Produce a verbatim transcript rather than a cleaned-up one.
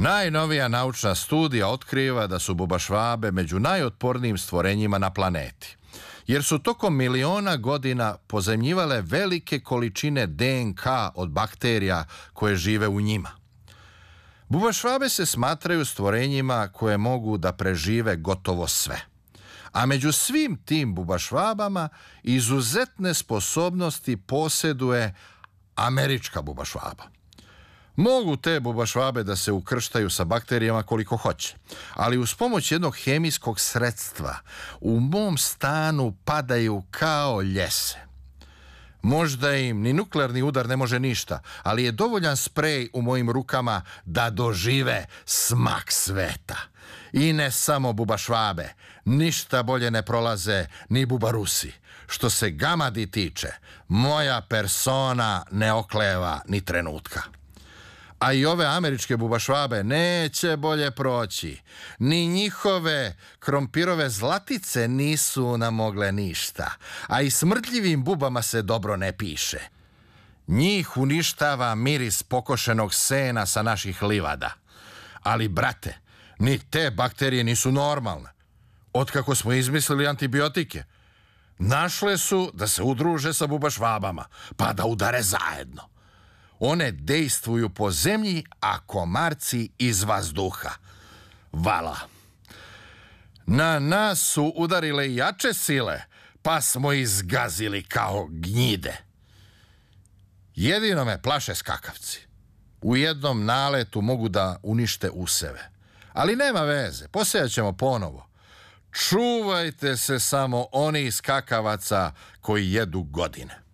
Najnovija naučna studija otkriva da su bubašvabe među najotpornijim stvorenjima na planeti, jer su tokom miliona godina pozajmljivale velike količine D N K od bakterija koje žive u njima. Bubašvabe se smatraju stvorenjima koje mogu da prežive gotovo sve. A među svim tim bubašvabama izuzetne sposobnosti posjeduje američka bubašvaba. Mogu te bubašvabe da se ukrštaju sa bakterijama koliko hoće, ali uz pomoć jednog hemijskog sredstva u mom stanu padaju kao ljese. Možda im ni nuklearni udar ne može ništa, ali je dovoljan sprej u mojim rukama da dožive smak sveta. I ne samo bubašvabe, ništa bolje ne prolaze ni bubarusi. Što se gamadi tiče, moja persona ne okleva ni trenutka. A i ove američke bubašvabe neće bolje proći. Ni njihove krompirove zlatice nisu namogle ništa, a i smrdljivim bubama se dobro ne piše. Njih uništava miris pokošenog sena sa naših livada. Ali, brate, ni te bakterije nisu normalne. Otkako smo izmislili antibiotike, našle su da se udruže sa bubašvabama, pa da udare zajedno. One dejstvuju po zemlji, a komarci iz vazduha. Vala. Na nas su udarile jače sile, pa smo ih zgazili kao gnjide. Jedino me plaše skakavci. U jednom naletu mogu da unište useve. Ali nema veze, posejat ćemo ponovo. Čuvajte se samo onih skakavaca koji jedu godine.